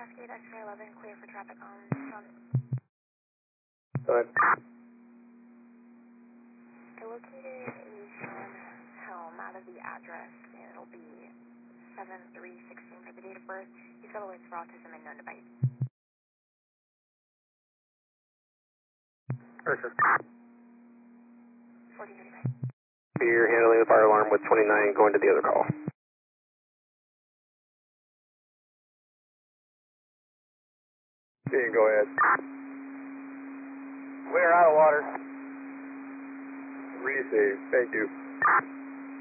Cascade X-ray 11, clear for traffic on Sun. Go ahead. I located a Sean Helm out of the address, and it'll be 7/3/16 for the date of birth. He's got alerts for autism and known to bite. Versus. 1435. You're handling the fire alarm with 29 going to the other call. You can go ahead. We're out of water. Receive. Thank you.